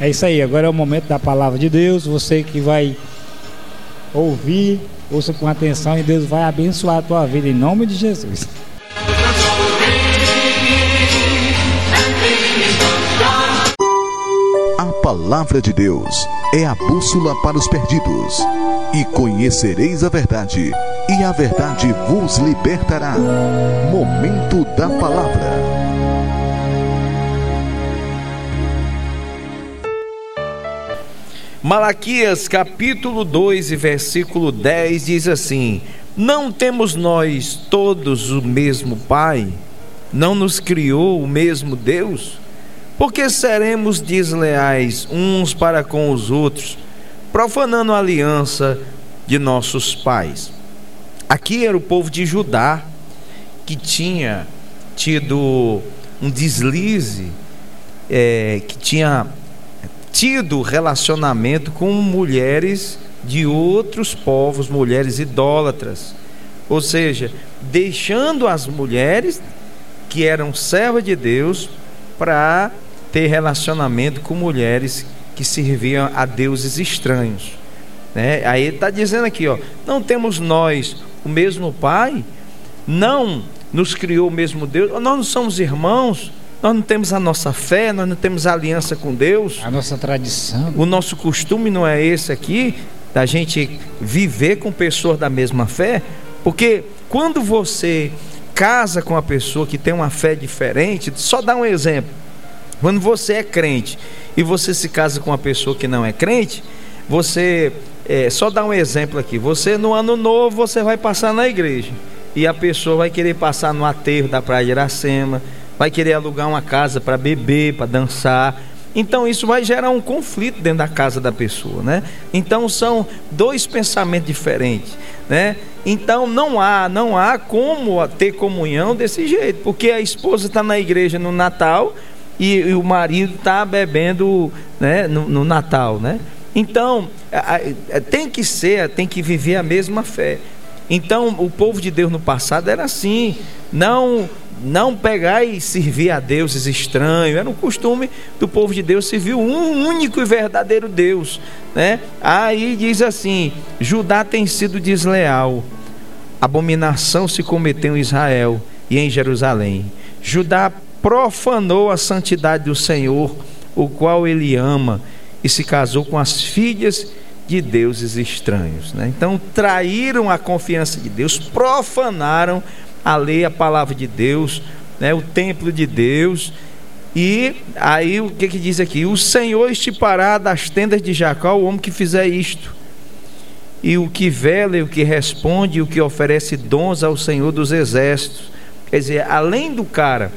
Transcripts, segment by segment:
É isso aí, agora é o momento da palavra de Deus. Você que vai ouvir, ouça com atenção e Deus vai abençoar a tua vida em nome de Jesus. A palavra de Deus é a bússola para os perdidos. E conhecereis a verdade, e a verdade vos libertará. Momento da palavra. Malaquias capítulo 2 e versículo 10 diz assim: não temos nós todos o mesmo Pai? Não nos criou o mesmo Deus? Por que seremos desleais uns para com os outros, profanando a aliança de nossos pais? Aqui era o povo de Judá que tinha tido um deslize, que tinha tido relacionamento com mulheres de outros povos, mulheres idólatras, ou seja, deixando as mulheres que eram servas de Deus para ter relacionamento com mulheres que serviam a deuses estranhos, né? Aí ele está dizendo aqui, não temos nós o mesmo Pai? Não nos criou o mesmo Deus? Nós não somos irmãos? Nós não temos a nossa fé, nós não temos a aliança com Deus, a nossa tradição. O nosso costume não é esse aqui, da gente viver com pessoas da mesma fé? Porque quando você casa com uma pessoa que tem uma fé diferente, só dá um exemplo: quando você é crente e você se casa com uma pessoa que não é crente, você, só dá um exemplo aqui, você no ano novo você vai passar na igreja, e a pessoa vai querer passar no aterro da Praia de Iracema, vai querer alugar uma casa para beber, para dançar. Então isso vai gerar um conflito dentro da casa da pessoa, né? Então são dois pensamentos diferentes, né? Então não há como ter comunhão desse jeito, porque a esposa está na igreja no Natal e o marido está bebendo, né, no Natal, né? Então tem que viver a mesma fé. Então o povo de Deus no passado era assim, não pegar e servir a deuses estranhos. Era um costume do povo de Deus servir um único e verdadeiro Deus, né? Aí diz assim: Judá tem sido desleal, abominação se cometeu em Israel e em Jerusalém. Judá profanou a santidade do Senhor, o qual ele ama, e se casou com as filhas de deuses estranhos, né? Então traíram a confiança de Deus, profanaram a lei, a palavra de Deus, né, o templo de Deus. E aí o que diz aqui? O Senhor estipará das tendas de Jacó o homem que fizer isto, e o que vela e o que responde e o que oferece dons ao Senhor dos exércitos. Quer dizer, além do cara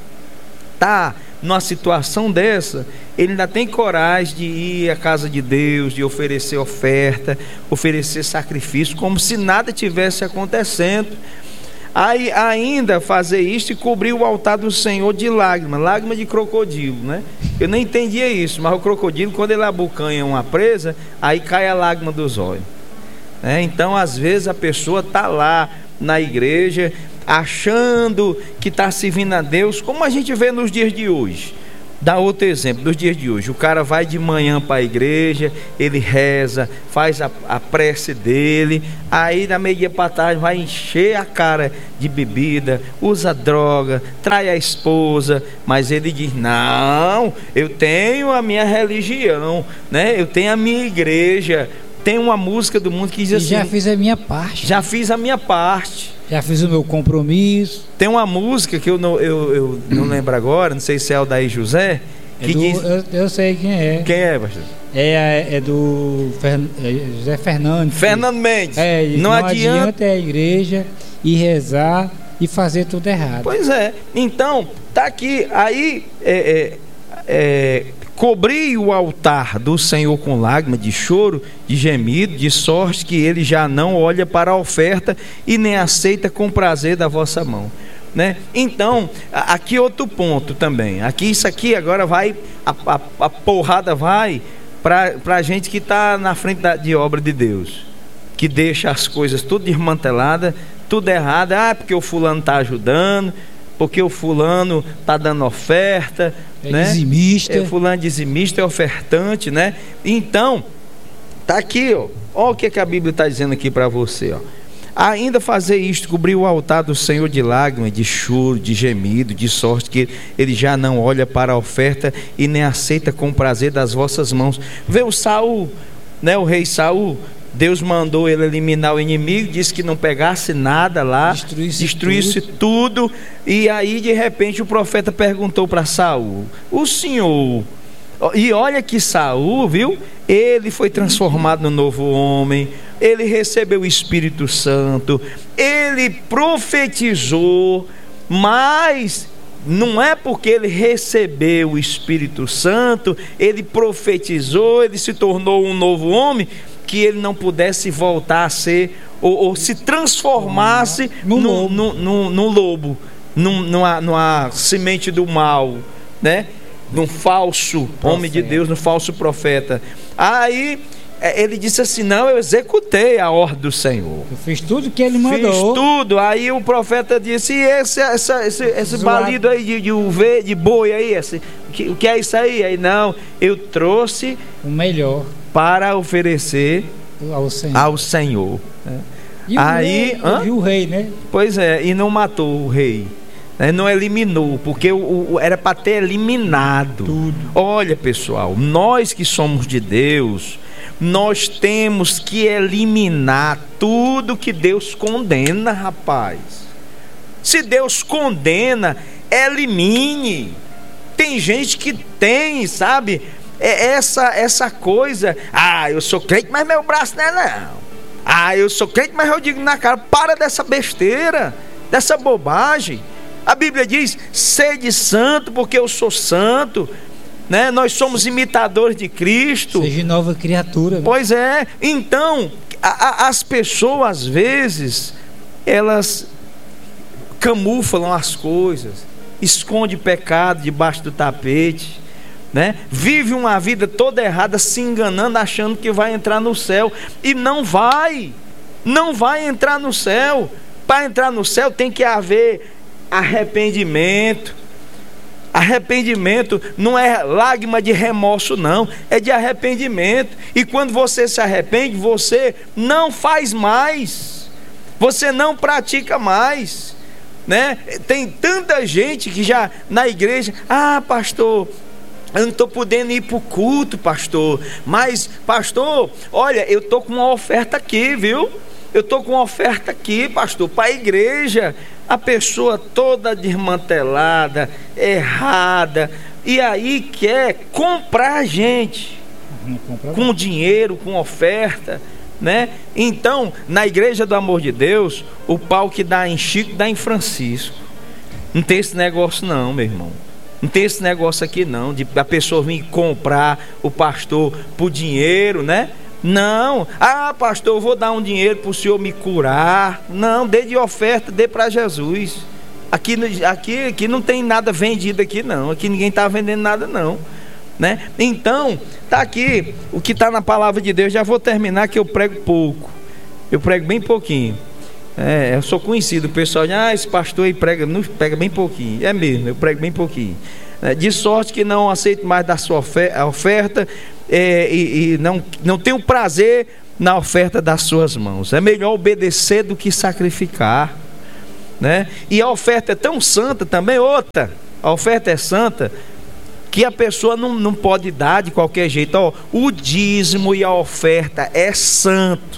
tá numa situação dessa, ele ainda tem coragem de ir à casa de Deus, de oferecer oferta, oferecer sacrifício, como se nada tivesse acontecendo. Aí ainda fazer isto e cobrir o altar do Senhor de lágrima de crocodilo, né? Eu não entendia isso, mas o crocodilo, quando ele abocanha uma presa, aí cai a lágrima dos olhos, né? Então às vezes a pessoa está lá na igreja achando que está servindo a Deus, como a gente vê nos dias de hoje. Dá outro exemplo dos dias de hoje: o cara vai de manhã para a igreja, ele reza, faz a prece dele, aí na meia para tarde vai encher a cara de bebida, usa droga, trai a esposa, mas ele diz: não, eu tenho a minha religião, né? Eu tenho a minha igreja. Tem uma música do mundo que diz assim: já fiz a minha parte. Já fiz a minha parte. Já fiz o meu compromisso. Tem uma música que eu não lembro agora, não sei se é Aldair José, que diz... Eu sei quem é. Quem é, pastor? É do José Fernandes. Fernando Mendes. Não adianta a igreja ir rezar e fazer tudo errado. Pois é. Então, tá aqui. Aí, cobri o altar do Senhor com lágrimas, de choro, de gemido, de sorte que ele já não olha para a oferta e nem aceita com prazer da vossa mão, né? Então, aqui outro ponto também. Isso aqui agora vai, a porrada vai para a gente que está na frente de obra de Deus, que deixa as coisas tudo desmantelada, tudo errado. Porque o fulano está ajudando, porque o fulano está dando oferta, né? Dizimista. Fulano dizimista, é ofertante, né? Então, tá aqui, ó. Olha o que a Bíblia está dizendo aqui para você, ó. Ainda fazer isto, cobrir o altar do Senhor de lágrimas, de choro, de gemido, de sorte que ele já não olha para a oferta e nem aceita com prazer das vossas mãos. Vê o Saul, né? O rei Saul, Deus mandou ele eliminar o inimigo, disse que não pegasse nada lá, destruísse tudo. E aí de repente o profeta perguntou para Saul: o senhor... E olha que Saul, viu? Ele foi transformado no novo homem, ele recebeu o Espírito Santo, ele profetizou, mas não é porque ele recebeu o Espírito Santo, ele profetizou, ele se tornou um novo homem, que ele não pudesse voltar a ser, ou se transformasse num lobo, numa semente do mal, né? Num falso homem de Deus, num falso profeta. Aí ele disse assim: não, eu executei a ordem do Senhor, eu fiz tudo que ele mandou. Fiz tudo. Aí o profeta disse: e esse balido aí de boi aí, o que é isso aí? Aí não, eu trouxe o melhor para oferecer ao Senhor. E aí, o rei, né? Pois é, e não matou o rei. Não eliminou, porque era para ter eliminado tudo. Olha, pessoal, nós que somos de Deus, nós temos que eliminar tudo que Deus condena, rapaz. Se Deus condena, elimine. Tem gente que tem, sabe, essa coisa: ah, eu sou crente, mas meu braço não é não. Ah, eu sou crente, mas eu digo na cara. Para dessa besteira, dessa bobagem. A Bíblia diz: sede santo, porque eu sou santo, né? Nós somos imitadores de Cristo. Seja nova criatura, né? Pois é. Então, as pessoas às vezes, elas camuflam as coisas, esconde pecado debaixo do tapete, né? Vive uma vida toda errada, se enganando, achando que vai entrar no céu, e não vai entrar no céu. Para entrar no céu tem que haver arrependimento. Arrependimento não é lágrima de remorso, não, é de arrependimento. E quando você se arrepende, você não faz mais, você não pratica mais, né? Tem tanta gente que já na igreja: ah, pastor, eu não estou podendo ir para o culto, pastor, mas pastor, olha, eu estou com uma oferta aqui, viu? Eu estou com uma oferta aqui, pastor, para a igreja. A pessoa toda desmantelada, errada, e aí quer comprar a gente com dinheiro, com oferta, né? Então, na igreja do amor de Deus, o pau que dá em Chico dá em Francisco. Não tem esse negócio não, meu irmão. Não tem esse negócio aqui não, de a pessoa vir comprar o pastor por dinheiro, né? Não, ah, pastor, eu vou dar um dinheiro para o senhor me curar. Não, dê de oferta, dê para Jesus. Aqui não tem nada vendido aqui não. Aqui ninguém está vendendo nada não, né? Então, tá aqui o que está na palavra de Deus. Já vou terminar, que eu prego pouco. Eu prego bem pouquinho. Eu sou conhecido, o pessoal diz: ah, esse pastor aí prega bem pouquinho. É mesmo, eu prego bem pouquinho. De sorte que não aceito mais da sua oferta, e não tenho prazer na oferta das suas mãos. É melhor obedecer do que sacrificar, né? E a oferta é tão santa também. Outra, a oferta é santa que a pessoa não pode dar de qualquer jeito. Ó, o dízimo e a oferta é santo.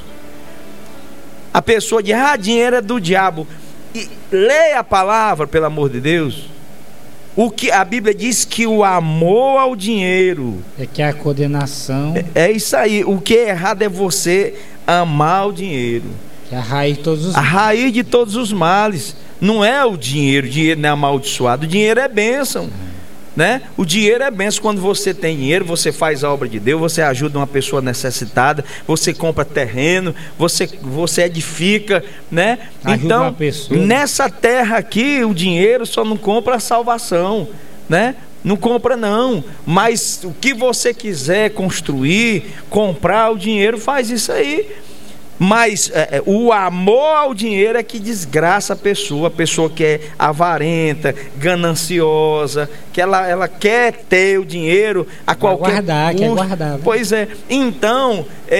A pessoa diz: ah, dinheiro é do diabo. E leia a palavra, pelo amor de Deus. O que a Bíblia diz que o amor ao dinheiro é que a condenação. É isso aí. O que é errado é você amar o dinheiro. Que é a raiz de todos os males. A raiz de todos os males. Não é o dinheiro. O dinheiro não é amaldiçoado. O dinheiro é bênção, né? O dinheiro é bênção. Quando você tem dinheiro, você faz a obra de Deus, você ajuda uma pessoa necessitada, você compra terreno, você edifica, né? Ajuda então, uma pessoa. Nessa terra aqui, o dinheiro só não compra a salvação, né? Não compra não. Mas o que você quiser construir, comprar, o dinheiro faz isso aí. Mas o amor ao dinheiro é que desgraça a pessoa que é avarenta, gananciosa, que ela quer ter o dinheiro a qualquer custo. Quer guardar, né? Pois é, então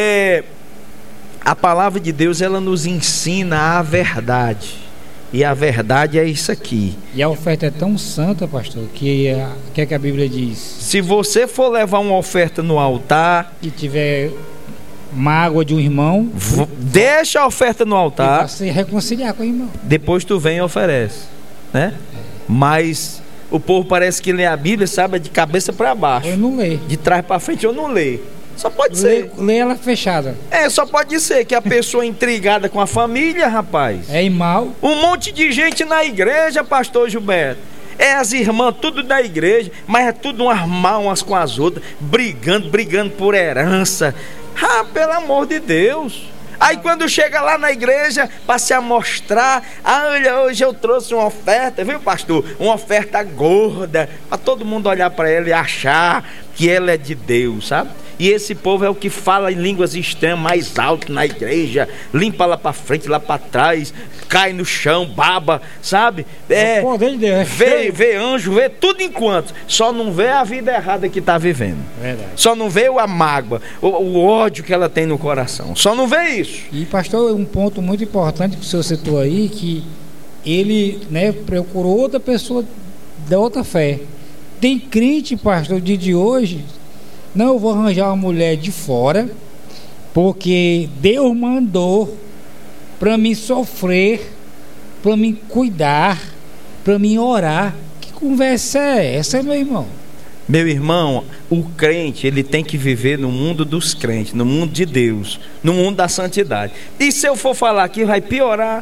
a palavra de Deus, ela nos ensina a verdade, e a verdade é isso aqui. E a oferta é tão santa, pastor, que é que a Bíblia diz? Se você for levar uma oferta no altar e tiver mágoa de um irmão, deixa a oferta no altar, para se reconciliar com o irmão. Depois tu vem e oferece, né? Mas o povo parece que lê a Bíblia, sabe, de cabeça para baixo. Eu não leio. De trás para frente eu não leio. Só pode ser. Lê ela fechada. Só pode ser que a pessoa intrigada com a família, rapaz. É mal. Um monte de gente na igreja, pastor Gilberto. As irmãs tudo da igreja, mas é tudo umas mal umas com as outras, brigando por herança. Pelo amor de Deus. Aí quando chega lá na igreja para se amostrar, olha, hoje eu trouxe uma oferta, viu, pastor? Uma oferta gorda, para todo mundo olhar para ela e achar que ela é de Deus, sabe? E esse povo é o que fala em línguas estranhas mais alto na igreja, limpa lá para frente, lá para trás, cai no chão, baba, sabe? O poder de Deus. Vê anjo, vê tudo enquanto, só não vê a vida errada que está vivendo. Verdade. Só não vê a mágoa, o ódio que ela tem no coração, só não vê isso. E pastor, um ponto muito importante que o senhor citou aí, que ele, né, procurou outra pessoa da outra fé. Tem crente, pastor, de hoje, não, eu vou arranjar uma mulher de fora, porque Deus mandou para mim sofrer, para mim cuidar, para mim orar. Que conversa é essa, meu irmão? Meu irmão, o crente, ele tem que viver no mundo dos crentes, no mundo de Deus, no mundo da santidade. E se eu for falar aqui, vai piorar.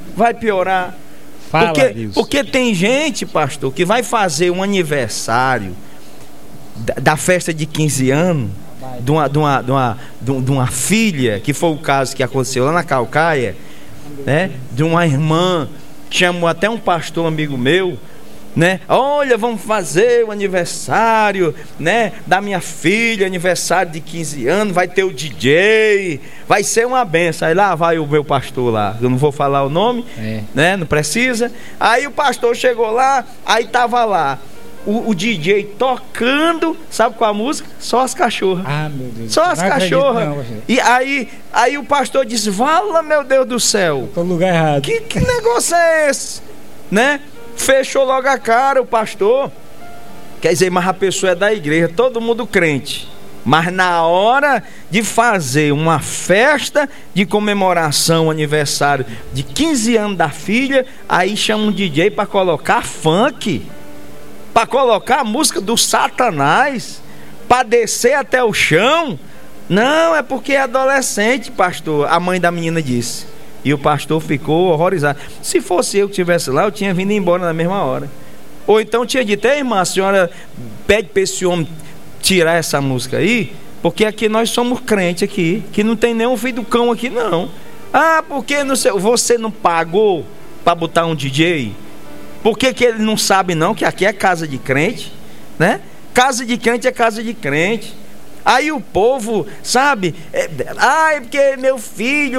Porque tem gente, pastor, que vai fazer um aniversário da festa de 15 anos de uma filha, que foi o caso que aconteceu lá na Calcaia, né? De uma irmã, chamou até um pastor amigo meu, né? Olha, vamos fazer o aniversário, né, da minha filha, aniversário de 15 anos, vai ter o DJ, vai ser uma benção. Aí lá vai o meu pastor lá, eu não vou falar o nome, né? Não precisa. Aí o pastor chegou lá, aí tava lá o DJ tocando, sabe qual a música? Só as cachorras. Meu Deus. Só as cachorras. E aí o pastor disse: vala, meu Deus do céu. Tô no lugar errado. Que negócio é esse? Né? Fechou logo a cara o pastor. Quer dizer, mas a pessoa é da igreja, todo mundo crente. Mas na hora de fazer uma festa de comemoração, aniversário de 15 anos da filha, aí chama um DJ para colocar funk, para colocar a música do Satanás, para descer até o chão. Não, é porque é adolescente, pastor, a mãe da menina disse. E o pastor ficou horrorizado. Se fosse eu que estivesse lá, eu tinha vindo embora na mesma hora. Ou então tinha dito: irmã, a senhora pede para esse homem tirar essa música aí, porque aqui nós somos crentes aqui, que não tem nenhum filho do cão aqui não. Porque não sei, você não pagou para botar um DJ? Por que ele não sabe não que aqui é casa de crente, né? Casa de crente é casa de crente. Aí o povo, sabe, porque meu filho